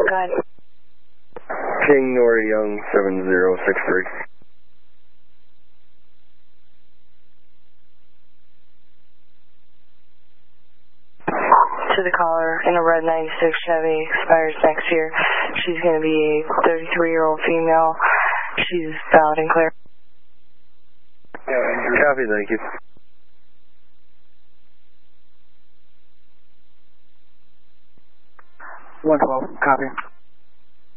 Go ahead. King Nora Young 7063. To the caller in a red 96 Chevy, expires next year. She's going to be a 33-year-old female. She's valid and clear. Copy, thank you. 112, copy.